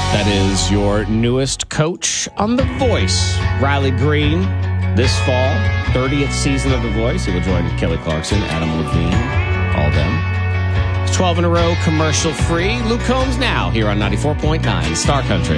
That is your newest coach on The Voice, Riley Green. This fall, 30th season of The Voice. He will join Kelly Clarkson, Adam Levine, all them. It's 12 in a row, commercial free. Luke Combs now here on 94.9 Star Country.